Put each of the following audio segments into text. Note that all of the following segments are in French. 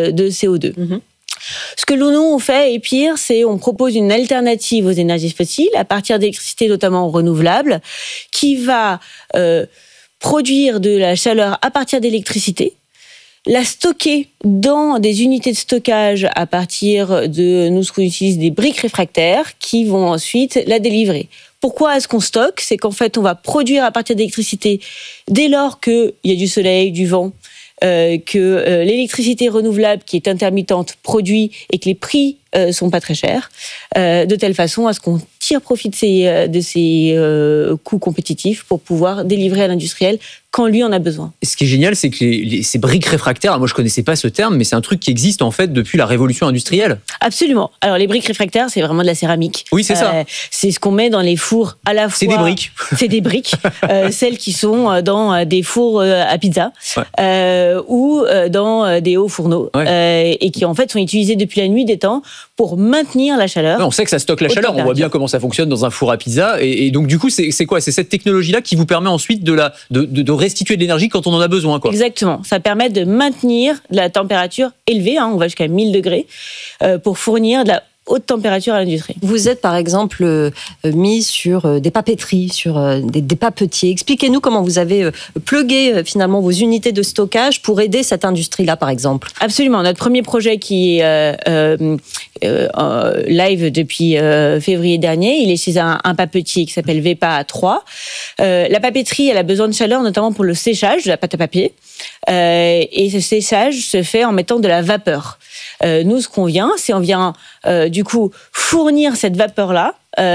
de CO2. Ce que nous on fait, et pire, c'est on propose une alternative aux énergies fossiles à partir d'électricité notamment renouvelable, qui va produire de la chaleur à partir d'électricité, la stocker dans des unités de stockage à partir de, nous, ce qu'on utilise, des briques réfractaires qui vont ensuite la délivrer. Pourquoi est-ce qu'on stocke ? C'est qu'en fait, on va produire à partir d'électricité dès lors qu'il y a du soleil, du vent, que l'électricité renouvelable qui est intermittente produit et que les prix sont pas très chers, de telle façon à ce qu'on tire profit de ces coûts compétitifs pour pouvoir délivrer à l'industriel quand lui en a besoin. Ce qui est génial, c'est que ces briques réfractaires, moi je connaissais pas ce terme, mais c'est un truc qui existe en fait depuis la révolution industrielle. Absolument. Alors les briques réfractaires, c'est vraiment de la céramique. Oui, c'est ça. C'est ce qu'on met dans les fours à la fois. C'est des briques. C'est des briques, celles qui sont dans des fours à pizza ou dans des hauts fourneaux et qui en fait sont utilisées depuis la nuit des temps pour maintenir la chaleur. Ouais, on sait que ça stocke la chaleur, on voit bien comment ça fonctionne dans un four à pizza et donc du coup c'est quoi ? C'est cette technologie-là qui vous permet ensuite de restituer de l'énergie quand on en a besoin, quoi. Exactement, ça permet de maintenir de la température élevée, on va jusqu'à 1000 degrés, pour fournir de la haute température à l'industrie. Vous êtes par exemple mis sur des papeteries, sur des papetiers. Expliquez-nous comment vous avez plugué finalement vos unités de stockage pour aider cette industrie-là par exemple. Absolument, notre premier projet qui est live depuis février dernier, il est chez un papetier qui s'appelle VEPA 3. La papeterie, elle a besoin de chaleur notamment pour le séchage de la pâte à papier et ce séchage se fait en mettant de la vapeur. Nous, ce qu'on vient, c'est on vient du coup fournir cette vapeur-là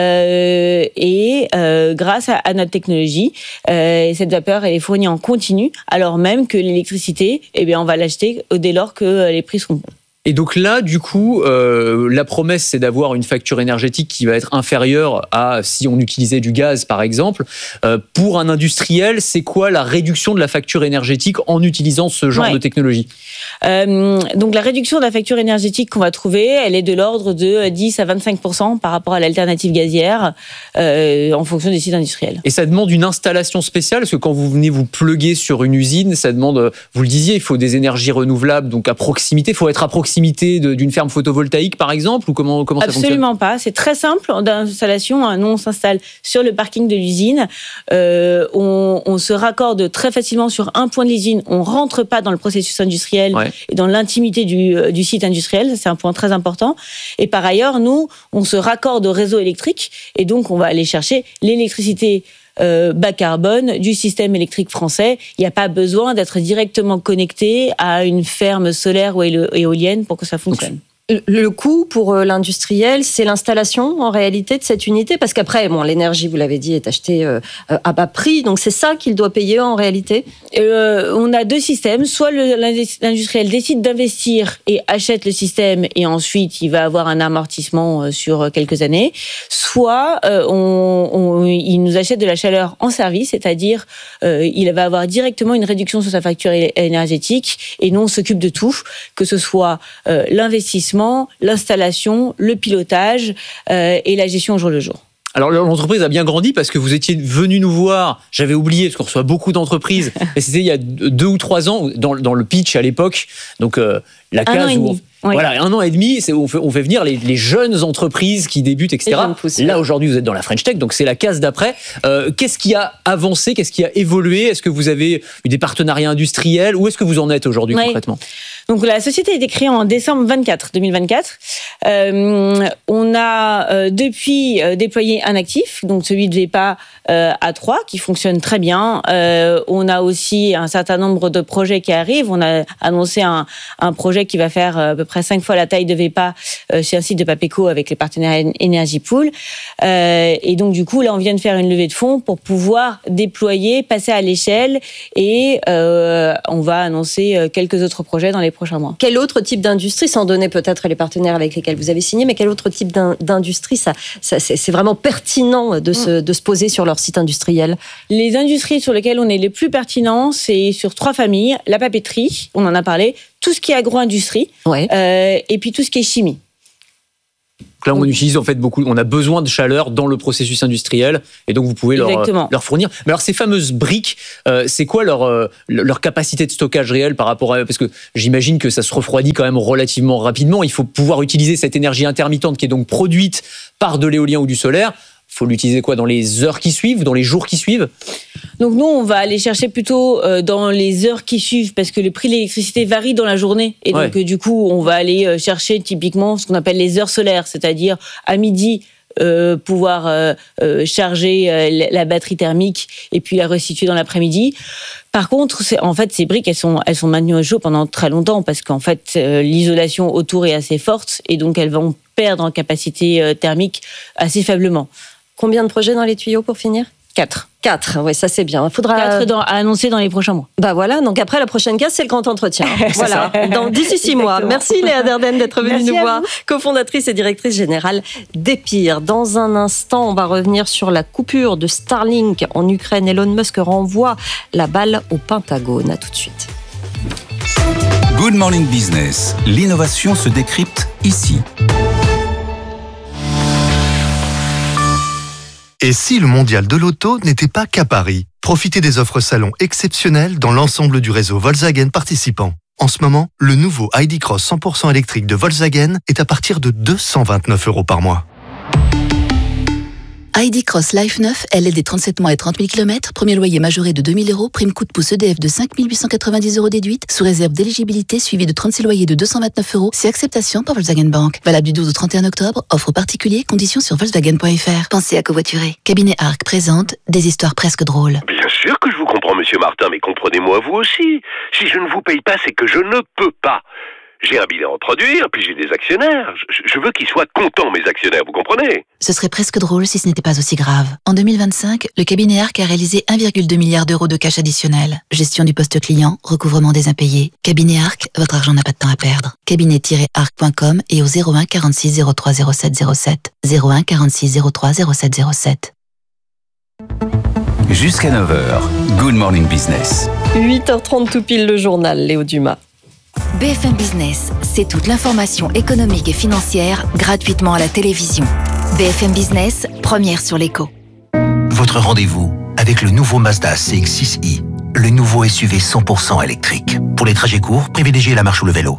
et grâce à notre technologie, cette vapeur elle est fournie en continu, alors même que l'électricité, on va l'acheter dès lors que les prix seront bons. Et donc là, du coup, la promesse, c'est d'avoir une facture énergétique qui va être inférieure à si on utilisait du gaz, par exemple. Pour un industriel, c'est quoi la réduction de la facture énergétique en utilisant ce genre de technologie ? Donc la réduction de la facture énergétique qu'on va trouver, elle est de l'ordre de 10 à 25% par rapport à l'alternative gazière en fonction des sites industriels. Et ça demande une installation spéciale, parce que quand vous venez vous pluguer sur une usine, ça demande, vous le disiez, il faut des énergies renouvelables, donc à proximité, il faut être à proximité d'une ferme photovoltaïque, par exemple, ou comment ça fonctionne ? Absolument pas. C'est très simple d'installation. Nous, on s'installe sur le parking de l'usine. On se raccorde très facilement sur un point de l'usine. On rentre pas dans le processus industriel et dans l'intimité du site industriel. C'est un point très important. Et par ailleurs, nous, on se raccorde au réseau électrique et donc on va aller chercher l'électricité bas carbone du système électrique français. Il n'y a pas besoin d'être directement connecté à une ferme solaire ou éolienne pour que ça fonctionne. Le coût pour l'industriel, c'est l'installation en réalité de cette unité, parce qu'après, l'énergie, vous l'avez dit, est achetée à bas prix, donc c'est ça qu'il doit payer en réalité. On a deux systèmes, soit l'industriel décide d'investir et achète le système et ensuite il va avoir un amortissement sur quelques années, soit il nous achète de la chaleur en service, c'est-à-dire il va avoir directement une réduction sur sa facture énergétique et nous on s'occupe de tout, que ce soit l'investissement, l'installation, le pilotage et la gestion au jour le jour. Alors l'entreprise a bien grandi parce que vous étiez venu nous voir, j'avais oublié parce qu'on reçoit beaucoup d'entreprises, et c'était il y a 2 ou 3 ans dans le pitch à l'époque, donc la case où voilà, 1 an et demi, on fait venir les jeunes entreprises qui débutent, etc. Là aujourd'hui vous êtes dans la French Tech, donc c'est la case d'après. Qu'est-ce qui a avancé, qu'est-ce qui a évolué ? Est-ce que vous avez eu des partenariats industriels ? Où est-ce que vous en êtes aujourd'hui concrètement ? Donc la société a été créée en décembre 2024. On a depuis déployé un actif, donc celui de VEPA A3, qui fonctionne très bien. On a aussi un certain nombre de projets qui arrivent. On a annoncé un projet qui va faire à peu près 5 fois la taille de VEPA chez un site de Papeco avec les partenaires Energy Pool. Et donc du coup, là, on vient de faire une levée de fonds pour pouvoir déployer, passer à l'échelle et on va annoncer quelques autres projets dans les prochains mois. Quel autre type d'industrie, sans donner peut-être les partenaires avec lesquels vous avez signé, mais quel autre type d'industrie c'est vraiment pertinent de se poser sur leur site industriel ? Les industries sur lesquelles on est les plus pertinents, c'est sur 3 familles. La papeterie, on en a parlé, tout ce qui est agro-industrie et puis tout ce qui est chimie. Là, on utilise en fait on a besoin de chaleur dans le processus industriel, et donc vous pouvez leur fournir. Mais alors, ces fameuses briques, c'est quoi leur capacité de stockage réelle par rapport à... Parce que j'imagine que ça se refroidit quand même relativement rapidement. Il faut pouvoir utiliser cette énergie intermittente qui est donc produite par de l'éolien ou du solaire. Il faut l'utiliser quoi, dans les heures qui suivent, dans les jours qui suivent? Donc nous, on va aller chercher plutôt dans les heures qui suivent, parce que le prix de l'électricité varie dans la journée. Et donc, du coup, on va aller chercher typiquement ce qu'on appelle les heures solaires, c'est-à-dire à midi, pouvoir charger la batterie thermique et puis la restituer dans l'après-midi. Par contre, en fait, ces briques, elles sont maintenues au chaud pendant très longtemps, parce qu'en fait, l'isolation autour est assez forte, et donc elles vont perdre en capacité thermique assez faiblement. Combien de projets dans les tuyaux pour finir? 4. 4, oui, ça c'est bien. 4 à annoncer dans les prochains mois. Bah voilà, donc après la prochaine case, c'est le grand entretien. Voilà, d'ici 6 mois. Merci Léa Derdenne d'être venue nous voir, cofondatrice et directrice générale d'Epir. Dans un instant, on va revenir sur la coupure de Starlink en Ukraine. Elon Musk renvoie la balle au Pentagone. À tout de suite. Good Morning Business. L'innovation se décrypte ici. Et si le mondial de l'auto n'était pas qu'à Paris? Profitez des offres salon exceptionnelles dans l'ensemble du réseau Volkswagen participant. En ce moment, le nouveau ID Cross 100% électrique de Volkswagen est à partir de 229 € par mois. ID Cross Life 9, LED des 37 mois et 30 000 km, premier loyer majoré de 2 000 €, prime coup de pouce EDF de 5 890 € déduite, sous réserve d'éligibilité suivi de 36 loyers de 229 €, c'est acceptation par Volkswagen Bank. Valable du 12 au 31 octobre, offre particulier, conditions sur Volkswagen.fr. Pensez à covoiturer. Cabinet Arc présente des histoires presque drôles. Bien sûr que je vous comprends, monsieur Martin, mais comprenez-moi vous aussi. Si je ne vous paye pas, c'est que je ne peux pas. J'ai un bilan à produire, puis j'ai des actionnaires. Je veux qu'ils soient contents, mes actionnaires, vous comprenez? Ce serait presque drôle si ce n'était pas aussi grave. En 2025, le cabinet Arc a réalisé 1,2 milliard € de cash additionnel. Gestion du poste client, recouvrement des impayés. Cabinet Arc, votre argent n'a pas de temps à perdre. Cabinet-arc.com et au 01 46 03 07 07. 01 46 03 07 07. Jusqu'à 9h, Good Morning Business. 8h30 tout pile le journal, Léo Dumas. BFM Business, c'est toute l'information économique et financière gratuitement à la télévision. BFM Business, première sur l'écho. Votre rendez-vous avec le nouveau Mazda CX-6i, le nouveau SUV 100% électrique. Pour les trajets courts, privilégiez la marche ou le vélo.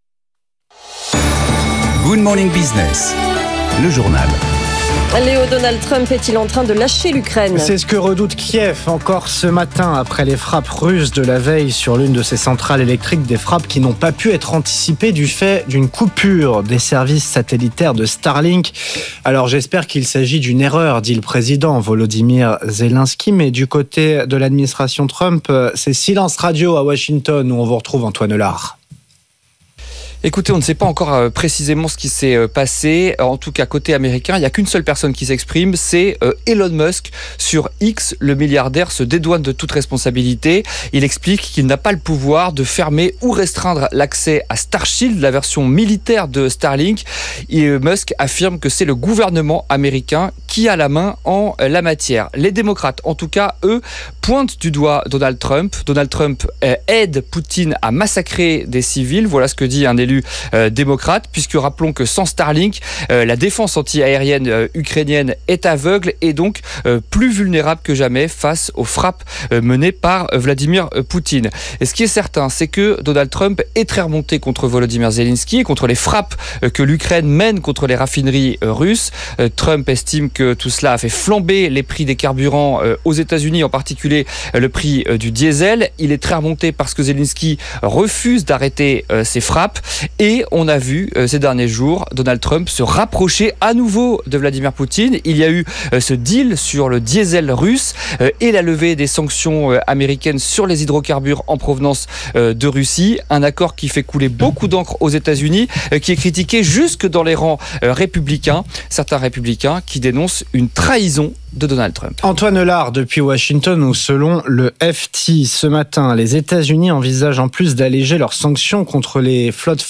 Good Morning Business, le journal. Léo, Donald Trump est-il en train de lâcher l'Ukraine? C'est ce que redoute Kiev encore ce matin après les frappes russes de la veille sur l'une de ses centrales électriques, des frappes qui n'ont pas pu être anticipées du fait d'une coupure des services satellitaires de Starlink. Alors j'espère qu'il s'agit d'une erreur, dit le président Volodymyr Zelensky, mais du côté de l'administration Trump, c'est silence radio à Washington où on vous retrouve Antoine Lard. Écoutez, on ne sait pas encore précisément ce qui s'est passé. En tout cas, côté américain, il n'y a qu'une seule personne qui s'exprime, c'est Elon Musk. Sur X, le milliardaire se dédouane de toute responsabilité. Il explique qu'il n'a pas le pouvoir de fermer ou restreindre l'accès à Starshield, la version militaire de Starlink. Et Musk affirme que c'est le gouvernement américain qui a la main en la matière. Les démocrates, en tout cas, eux, pointent du doigt Donald Trump. Donald Trump aide Poutine à massacrer des civils. Voilà ce que dit un élu démocrate, puisque rappelons que sans Starlink, la défense anti-aérienne ukrainienne est aveugle et donc plus vulnérable que jamais face aux frappes menées par Vladimir Poutine. Et ce qui est certain, c'est que Donald Trump est très remonté contre Volodymyr Zelensky et contre les frappes que l'Ukraine mène contre les raffineries russes. Trump estime que tout cela a fait flamber les prix des carburants aux États-Unis, en particulier le prix du diesel. Il est très remonté parce que Zelensky refuse d'arrêter ces frappes. Et on a vu ces derniers jours Donald Trump se rapprocher à nouveau de Vladimir Poutine. Il y a eu ce deal sur le diesel russe et la levée des sanctions américaines sur les hydrocarbures en provenance de Russie. Un accord qui fait couler beaucoup d'encre aux États-Unis, qui est critiqué jusque dans les rangs républicains. Certains républicains qui dénoncent une trahison de Donald Trump. Antoine Lard depuis Washington, où selon le FT ce matin, les États-Unis envisagent en plus d'alléger leurs sanctions contre les flottes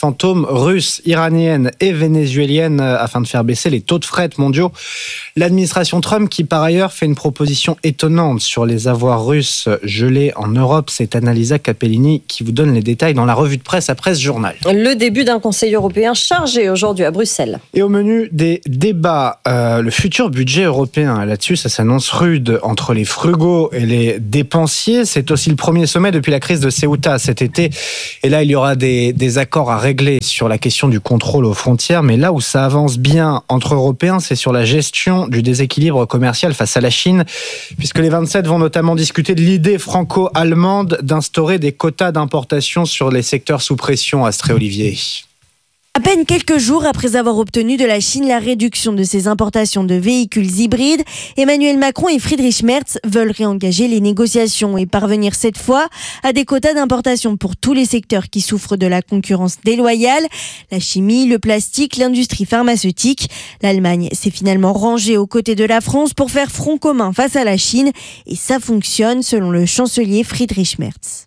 fantômes russes, iraniennes et vénézuéliennes afin de faire baisser les taux de fret mondiaux. L'administration Trump, qui par ailleurs fait une proposition étonnante sur les avoirs russes gelés en Europe, c'est Annalisa Capellini qui vous donne les détails dans la revue de presse après ce journal. Le début d'un Conseil européen chargé aujourd'hui à Bruxelles. Et au menu des débats, le futur budget européen. Là-dessus, ça s'annonce rude entre les frugaux et les dépensiers. C'est aussi le premier sommet depuis la crise de Ceuta cet été. Et là, il y aura des accords à régler sur la question du contrôle aux frontières. Mais là où ça avance bien entre Européens, c'est sur la gestion du déséquilibre commercial face à la Chine, puisque les 27 vont notamment discuter de l'idée franco-allemande d'instaurer des quotas d'importation sur les secteurs sous pression. Astrée Olivier. À peine quelques jours après avoir obtenu de la Chine la réduction de ses importations de véhicules hybrides, Emmanuel Macron et Friedrich Merz veulent réengager les négociations et parvenir cette fois à des quotas d'importation pour tous les secteurs qui souffrent de la concurrence déloyale, la chimie, le plastique, l'industrie pharmaceutique. L'Allemagne s'est finalement rangée aux côtés de la France pour faire front commun face à la Chine et ça fonctionne selon le chancelier Friedrich Merz.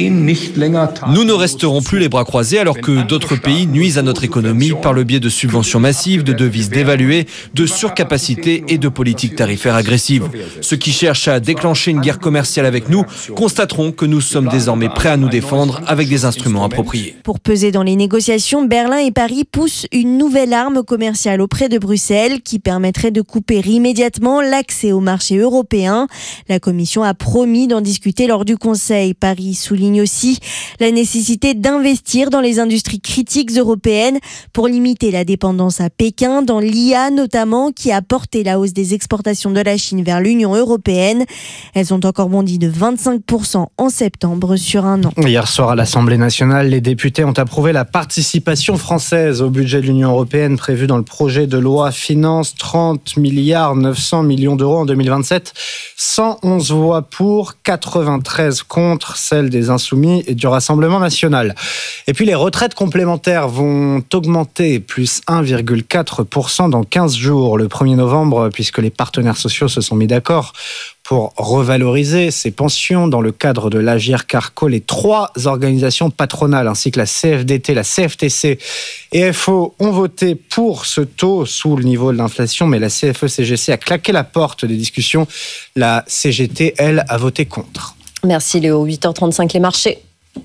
Nous ne resterons plus les bras croisés alors que d'autres pays nuisent à notre économie par le biais de subventions massives, de devises dévaluées, de surcapacités et de politiques tarifaires agressives. Ceux qui cherchent à déclencher une guerre commerciale avec nous constateront que nous sommes désormais prêts à nous défendre avec des instruments appropriés. Pour peser dans les négociations, Berlin et Paris poussent une nouvelle arme commerciale auprès de Bruxelles qui permettrait de couper immédiatement l'accès au marché européen. La Commission a promis d'en discuter lors du Conseil. Paris souligne aussi la nécessité d'investir dans les industries critiques européennes pour limiter la dépendance à Pékin, dans l'IA notamment, qui a porté la hausse des exportations de la Chine vers l'Union européenne. Elles ont encore bondi de 25% en septembre sur un an. Hier soir à l'Assemblée nationale, les députés ont approuvé la participation française au budget de l'Union européenne prévue dans le projet de loi finance 30 milliards 900 millions d'euros en 2027. 111 voix pour, 93 contre, celles des Insoumis et du Rassemblement national. Et puis les retraites complémentaires vont augmenter, plus 1,4% dans 15 jours, le 1er novembre, puisque les partenaires sociaux se sont mis d'accord pour revaloriser ces pensions dans le cadre de l'Agirc-Arrco. Les 3 organisations patronales ainsi que la CFDT, la CFTC et FO ont voté pour ce taux sous le niveau de l'inflation, mais la CFE-CGC a claqué la porte des discussions. La CGT, elle, a voté contre. Merci Léo, 8h35 les marchés.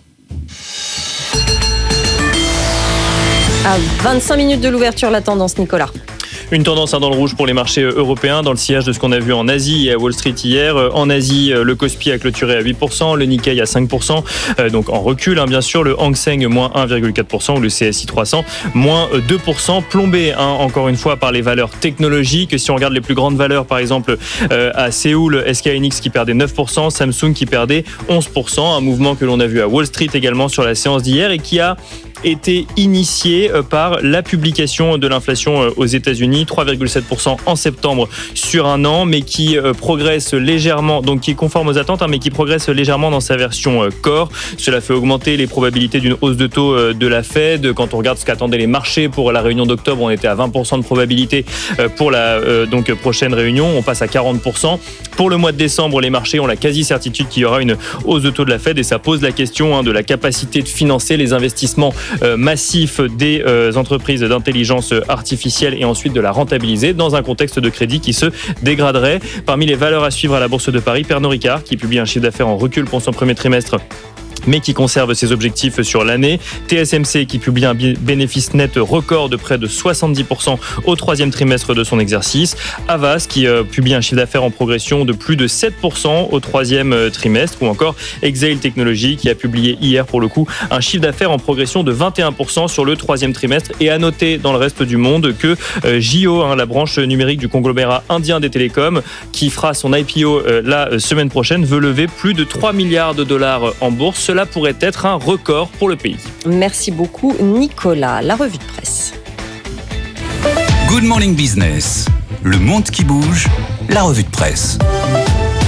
À 25 minutes de l'ouverture, la tendance, Nicolas. Une tendance dans le rouge pour les marchés européens, dans le sillage de ce qu'on a vu en Asie et à Wall Street hier. En Asie, le Kospi a clôturé à 8%, le Nikkei à 5%, donc en recul, bien sûr. Le Hang Seng, moins 1,4%, ou le CSI 300, moins 2%, plombé, encore une fois, par les valeurs technologiques. Si on regarde les plus grandes valeurs, par exemple, à Séoul, SK Hynix qui perdait 9%, Samsung qui perdait 11%, un mouvement que l'on a vu à Wall Street également sur la séance d'hier et qui a été initié par la publication de l'inflation aux États-Unis, 3,7% en septembre sur un an, mais qui progresse légèrement, donc qui est conforme aux attentes, mais qui progresse légèrement dans sa version core. Cela fait augmenter les probabilités d'une hausse de taux de la Fed. Quand on regarde ce qu'attendaient les marchés pour la réunion d'octobre, on était à 20% de probabilité pour la donc prochaine réunion. On passe à 40%. Pour le mois de décembre, les marchés ont la quasi-certitude qu'il y aura une hausse de taux de la Fed et ça pose la question de la capacité de financer les investissements massif des entreprises d'intelligence artificielle et ensuite de la rentabiliser dans un contexte de crédit qui se dégraderait. Parmi les valeurs à suivre à la Bourse de Paris, Pernod Ricard qui publie un chiffre d'affaires en recul pour son premier trimestre, mais qui conserve ses objectifs sur l'année. TSMC qui publie un bénéfice net record de près de 70% au troisième trimestre de son exercice. Havas qui publie un chiffre d'affaires en progression de plus de 7% au troisième trimestre. Ou encore Exail Technologies qui a publié hier pour le coup un chiffre d'affaires en progression de 21% sur le troisième trimestre. Et à noter dans le reste du monde que Jio, la branche numérique du conglomérat indien des télécoms, qui fera son IPO la semaine prochaine, veut lever plus de 3 milliards de dollars en bourse. Cela pourrait être un record pour le pays. Merci beaucoup Nicolas. La revue de presse. Good Morning Business. Le monde qui bouge, la revue de presse.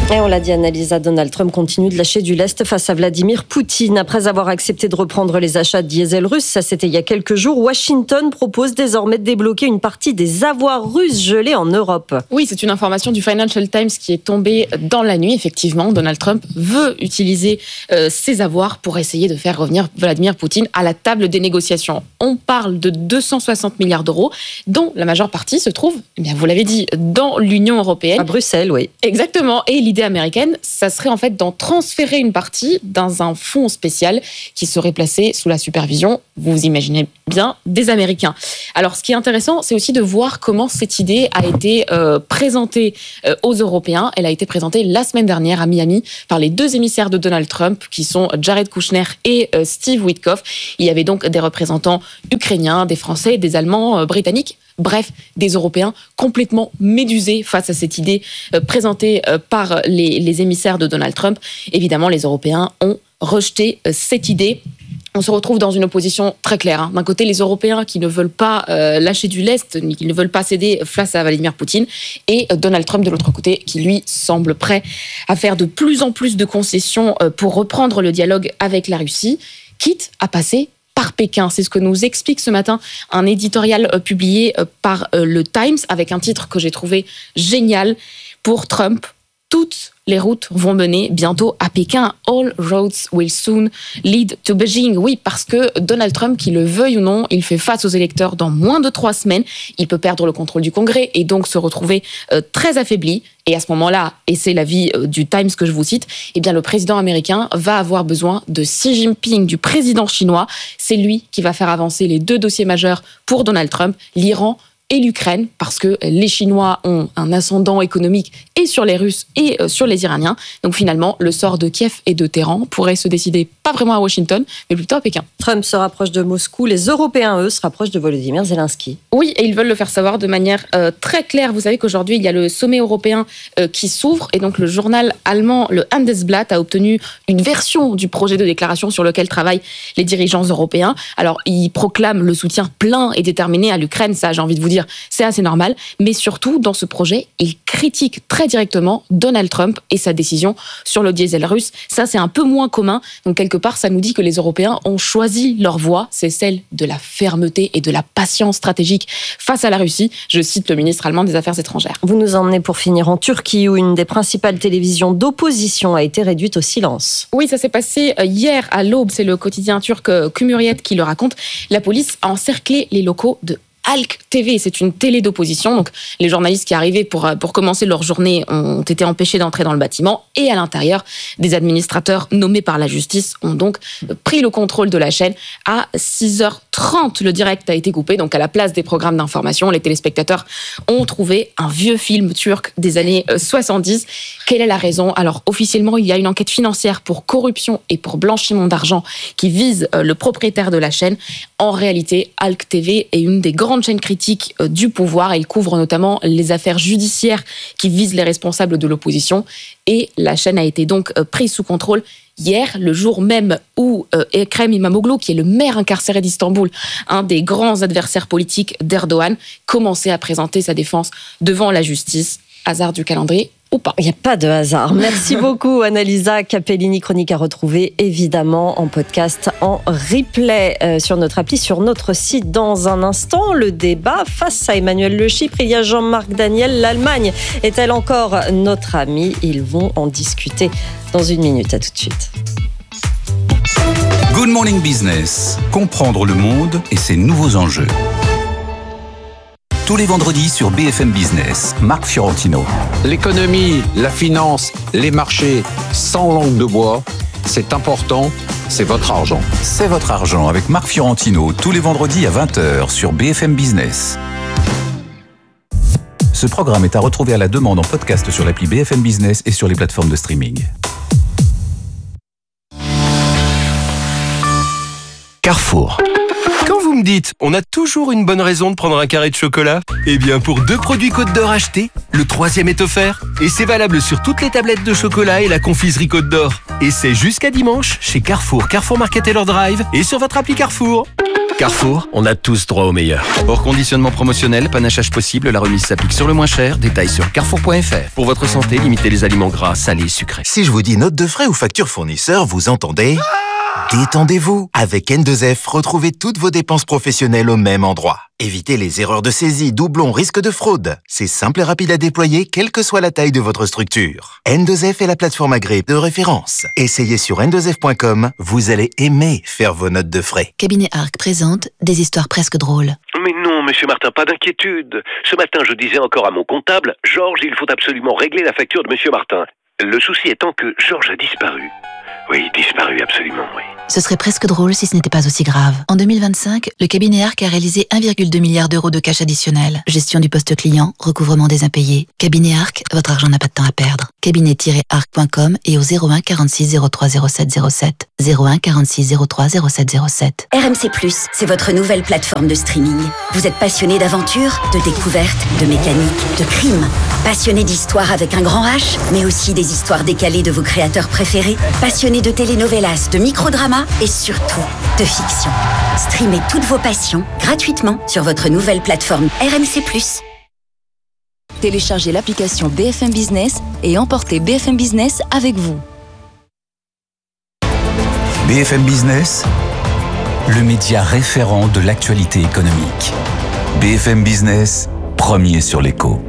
Et on l'a dit, Annalisa, Donald Trump continue de lâcher du lest face à Vladimir Poutine. Après avoir accepté de reprendre les achats de diesel russe, ça c'était il y a quelques jours, Washington propose désormais de débloquer une partie des avoirs russes gelés en Europe. Oui, c'est une information du Financial Times qui est tombée dans la nuit. Effectivement, Donald Trump veut utiliser ses avoirs pour essayer de faire revenir Vladimir Poutine à la table des négociations. On parle de 260 milliards d'euros, dont la majeure partie se trouve, eh bien, vous l'avez dit, dans l'Union européenne. À Bruxelles, oui. Exactement. Et l'idée américaine, ça serait en fait d'en transférer une partie dans un fonds spécial qui serait placé sous la supervision, vous imaginez bien, des Américains. Alors, ce qui est intéressant, c'est aussi de voir comment cette idée a été présentée aux Européens. Elle a été présentée la semaine dernière à Miami par les deux émissaires de Donald Trump, qui sont Jared Kushner et Steve Witkoff. Il y avait donc des représentants ukrainiens, des Français, des Allemands, britanniques. Bref, des Européens complètement médusés face à cette idée présentée par les émissaires de Donald Trump. Évidemment, les Européens ont rejeté cette idée. On se retrouve dans une opposition très claire. D'un côté, les Européens qui ne veulent pas lâcher du lest, qui ne veulent pas céder face à Vladimir Poutine, et Donald Trump de l'autre côté, qui lui semble prêt à faire de plus en plus de concessions pour reprendre le dialogue avec la Russie, quitte à passer par Pékin. C'est ce que nous explique ce matin un éditorial publié par le Times avec un titre que j'ai trouvé génial. Pour Trump, toutes les routes vont mener bientôt à Pékin. All roads will soon lead to Beijing. Oui, parce que Donald Trump, qu'il le veuille ou non, il fait face aux électeurs dans moins de 3 semaines. Il peut perdre le contrôle du Congrès et donc se retrouver très affaibli. Et à ce moment-là, et c'est l'avis du Times que je vous cite, eh bien le président américain va avoir besoin de Xi Jinping, du président chinois. C'est lui qui va faire avancer les 2 dossiers majeurs pour Donald Trump, l'Iran et l'Ukraine, parce que les Chinois ont un ascendant économique et sur les Russes et sur les Iraniens. Donc finalement, le sort de Kiev et de Téhéran pourrait se décider pas vraiment à Washington, mais plutôt à Pékin. Trump se rapproche de Moscou, les Européens, eux, se rapprochent de Volodymyr Zelensky. Oui, et ils veulent le faire savoir de manière très claire. Vous savez qu'aujourd'hui, il y a le sommet européen qui s'ouvre, et donc le journal allemand, le Handelsblatt, a obtenu une version du projet de déclaration sur lequel travaillent les dirigeants européens. Alors, ils proclament le soutien plein et déterminé à l'Ukraine, ça, j'ai envie de vous dire, c'est assez normal, mais surtout, dans ce projet, ils critiquent très directement Donald Trump et sa décision sur le diesel russe. Ça, c'est un peu moins commun, donc quelque part, ça nous dit que les Européens ont choisi leur voie, c'est celle de la fermeté et de la patience stratégique face à la Russie. Je cite le ministre allemand des Affaires étrangères. Vous nous emmenez pour finir en Turquie, où une des principales télévisions d'opposition a été réduite au silence. Oui, ça s'est passé hier à l'aube, c'est le quotidien turc Cumhuriyet qui le raconte. La police a encerclé les locaux de Halk TV, c'est une télé d'opposition. Donc, les journalistes qui arrivaient pour commencer leur journée ont été empêchés d'entrer dans le bâtiment. Et à l'intérieur, des administrateurs nommés par la justice ont donc pris le contrôle de la chaîne. À 6h30, le direct a été coupé. Donc, à la place des programmes d'information, les téléspectateurs ont trouvé un vieux film turc des années 70. Quelle est la raison ? Alors, officiellement, il y a une enquête financière pour corruption et pour blanchiment d'argent qui vise le propriétaire de la chaîne. En réalité, Halk TV est une des grandes chaînes critiques du pouvoir. Il couvre notamment les affaires judiciaires qui visent les responsables de l'opposition. Et la chaîne a été donc prise sous contrôle hier, le jour même où Ekrem İmamoğlu, qui est le maire incarcéré d'Istanbul, un des grands adversaires politiques d'Erdogan, commençait à présenter sa défense devant la justice. Hasard du calendrier ou pas. Il n'y a pas de hasard. Merci beaucoup, Annalisa Capellini. Chronique à retrouver évidemment en podcast, en replay sur notre appli, sur notre site. Dans un instant, le débat face à Emmanuel Le Chypre. Il y a Jean-Marc Daniel. L'Allemagne est-elle encore notre amie ? Ils vont en discuter dans une minute. À tout de suite. Good Morning Business. Comprendre le monde et ses nouveaux enjeux. Tous les vendredis sur BFM Business, Marc Fiorentino. L'économie, la finance, les marchés, sans langue de bois, c'est important, c'est votre argent. C'est votre argent avec Marc Fiorentino, tous les vendredis à 20h sur BFM Business. Ce programme est à retrouver à la demande en podcast sur l'appli BFM Business et sur les plateformes de streaming. Carrefour. Quand vous me dites « on a toujours une bonne raison de prendre un carré de chocolat », eh bien pour 2 produits Côte d'Or achetés, le 3e est offert. Et c'est valable sur toutes les tablettes de chocolat et la confiserie Côte d'Or. Et c'est jusqu'à dimanche chez Carrefour, Carrefour Market Taylor Drive et sur votre appli Carrefour. Carrefour, on a tous droit au meilleur. Hors conditionnement promotionnel, panachage possible, la remise s'applique sur le moins cher. Détails sur carrefour.fr. Pour votre santé, limitez les aliments gras, salés et sucrés. Si je vous dis note de frais ou facture fournisseur, vous entendez ? Détendez-vous. Avec N2F, retrouvez toutes vos dépenses professionnelles au même endroit. Évitez les erreurs de saisie, doublons, risques de fraude. C'est simple et rapide à déployer, quelle que soit la taille de votre structure. N2F est la plateforme agréée de référence. Essayez sur n2f.com, vous allez aimer faire vos notes de frais. Cabinet Arc présente des histoires presque drôles. Mais non, monsieur Martin, pas d'inquiétude. Ce matin, je disais encore à mon comptable, Georges, il faut absolument régler la facture de monsieur Martin. Le souci étant que Georges a disparu. Oui, disparu, absolument, oui. Ce serait presque drôle si ce n'était pas aussi grave. En 2025, le cabinet Arc a réalisé 1,2 milliard d'euros de cash additionnel. Gestion du poste client, recouvrement des impayés. Cabinet Arc, votre argent n'a pas de temps à perdre. Cabinet-arc.com et au 01 46 03 07 07. 01 46 03 07 07. RMC+, c'est votre nouvelle plateforme de streaming. Vous êtes passionné d'aventure, de découverte, de mécanique, de crime. Passionné d'histoire avec un grand H, mais aussi des histoires décalées de vos créateurs préférés. Passionné de telenovelas, de microdramas et surtout de fiction. Streamez toutes vos passions gratuitement sur votre nouvelle plateforme RMC+. Téléchargez l'application BFM Business et emportez BFM Business avec vous. BFM Business, le média référent de l'actualité économique. BFM Business, premier sur l'écho.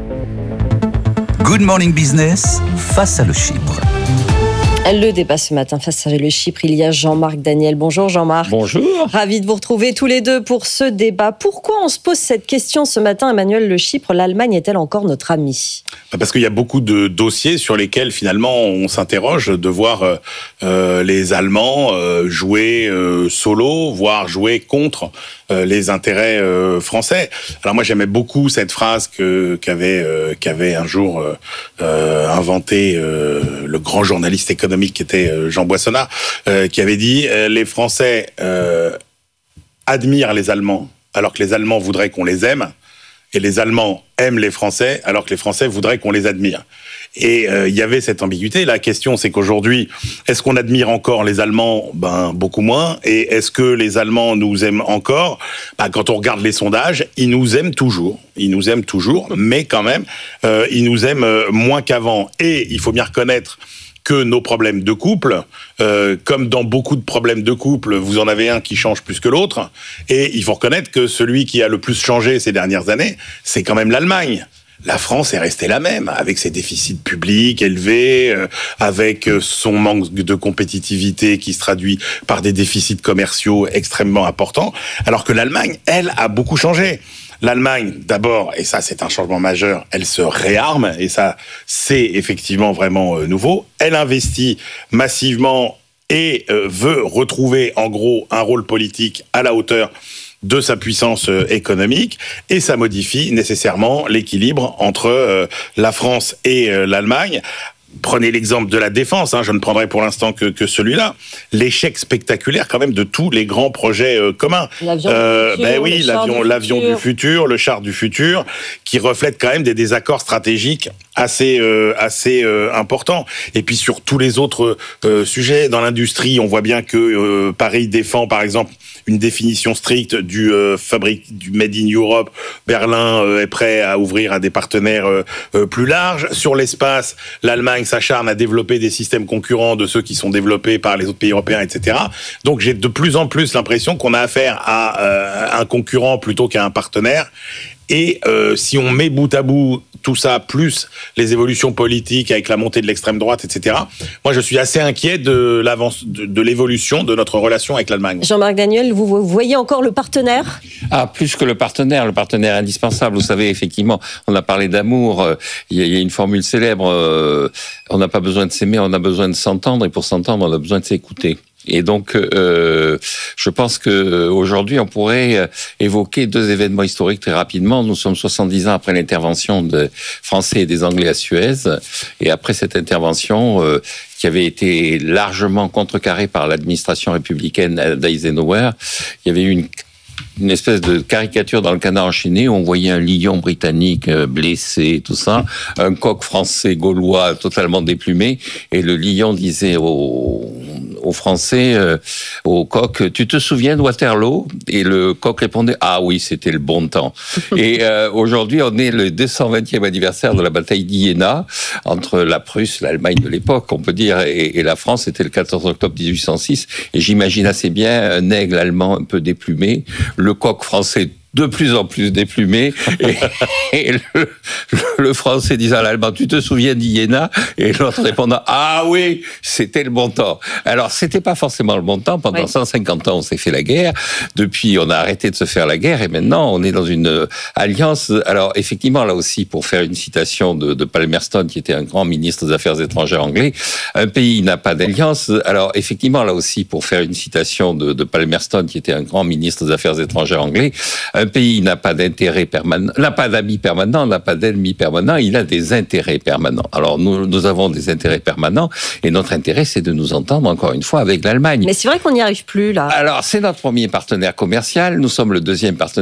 Good Morning Business, face à le Chypre. Le débat ce matin face à le Chypre, il y a Jean-Marc Daniel. Bonjour Jean-Marc. Bonjour. Ravi de vous retrouver tous les deux pour ce débat. Pourquoi on se pose cette question ce matin, Emmanuel? Le Chypre, l'Allemagne est-elle encore notre ami? Parce qu'il y a beaucoup de dossiers sur lesquels finalement on s'interroge de voir les Allemands jouer solo, voire jouer contre les intérêts français. Alors moi j'aimais beaucoup cette phrase qu'avait un jour inventé le grand journaliste économique qui était Jean Boissonnat, qui avait dit les Français admirent les Allemands alors que les Allemands voudraient qu'on les aime, et les Allemands aiment les Français alors que les Français voudraient qu'on les admire. Et il y avait cette ambiguïté. La question, c'est qu'aujourd'hui, est-ce qu'on admire encore les Allemands? Beaucoup moins. Et est-ce que les Allemands nous aiment encore? Quand on regarde les sondages, ils nous aiment toujours. Ils nous aiment toujours, mais quand même, ils nous aiment moins qu'avant. Et il faut bien reconnaître que nos problèmes de couple, comme dans beaucoup de problèmes de couple, vous en avez un qui change plus que l'autre, et il faut reconnaître que celui qui a le plus changé ces dernières années, c'est quand même l'Allemagne. La France est restée la même, avec ses déficits publics élevés, avec son manque de compétitivité qui se traduit par des déficits commerciaux extrêmement importants, alors que l'Allemagne, elle, a beaucoup changé. L'Allemagne, d'abord, et ça c'est un changement majeur, elle se réarme, et ça c'est effectivement vraiment nouveau. Elle investit massivement et veut retrouver en gros un rôle politique à la hauteur de sa puissance économique, et ça modifie nécessairement l'équilibre entre la France et l'Allemagne. Prenez l'exemple de la défense, je ne prendrai pour l'instant que celui-là. L'échec spectaculaire quand même de tous les grands projets communs. L'avion du futur, le char du futur, qui reflète quand même des désaccords stratégiques assez importants. Et puis sur tous les autres sujets, dans l'industrie, on voit bien que Paris défend par exemple une définition stricte du Made in Europe. Berlin est prêt à ouvrir à des partenaires plus larges. Sur l'espace, l'Allemagne s'acharne à développer des systèmes concurrents de ceux qui sont développés par les autres pays européens, etc. Donc j'ai de plus en plus l'impression qu'on a affaire à un concurrent plutôt qu'à un partenaire. Et si on met bout à bout tout ça, plus les évolutions politiques avec la montée de l'extrême droite, etc., moi je suis assez inquiet de l'évolution de notre relation avec l'Allemagne. Jean-Marc Daniel, vous voyez encore le partenaire? Plus que le partenaire indispensable. Vous savez, effectivement, on a parlé d'amour. Il y a une formule célèbre, on n'a pas besoin de s'aimer, on a besoin de s'entendre, et pour s'entendre, on a besoin de s'écouter. Et donc, je pense qu'aujourd'hui, on pourrait évoquer deux événements historiques très rapidement. Nous sommes 70 ans après l'intervention des Français et des Anglais à Suez. Et après cette intervention, qui avait été largement contrecarrée par l'administration républicaine d'Eisenhower, il y avait eu une espèce de caricature dans le Canard enchaîné où on voyait un lion britannique blessé, tout ça, un coq français gaulois totalement déplumé, et le lion disait aux aux Français, au coq, tu te souviens de Waterloo? Et le coq répondait, ah oui, c'était le bon temps. Et aujourd'hui, on est le 220e anniversaire de la bataille d'Iéna, entre la Prusse, l'Allemagne de l'époque, on peut dire, et la France. C'était le 14 octobre 1806. Et j'imagine assez bien un aigle allemand un peu déplumé, le coq français de plus en plus déplumé, et le Français disant à l'Allemand, tu te souviens d'Iéna? Et l'autre répondant, ah oui, c'était le bon temps. Alors, c'était pas forcément le bon temps. Pendant 150 ans, on s'est fait la guerre. Depuis, on a arrêté de se faire la guerre, et maintenant, on est dans une alliance. Alors, effectivement, là aussi, pour faire une citation de Palmerston, qui était un grand ministre des Affaires étrangères anglais, un pays n'a pas d'alliance. Alors, effectivement, là aussi, pour faire une citation de Palmerston, qui était un grand ministre des Affaires étrangères anglais, un pays n'a pas d'intérêt permanent, n'a pas d'amis permanents, n'a pas d'ennemis permanents, il a des intérêts permanents. Alors nous avons des intérêts permanents et notre intérêt, c'est de nous entendre encore une fois avec l'Allemagne. Mais c'est vrai qu'on n'y arrive plus là. Alors c'est notre premier partenaire commercial, nous sommes le deuxième partenaire